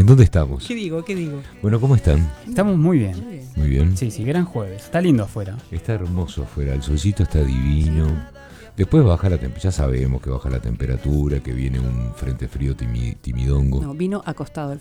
¿En dónde estamos? ¿Qué digo? Bueno, ¿cómo están? Estamos muy bien. Muy bien. Sí, gran jueves. Está lindo afuera. Está hermoso afuera, el solcito está divino. Después baja la temperatura, ya sabemos que baja la temperatura, que viene un frente frío timidongo. No, vino acostado el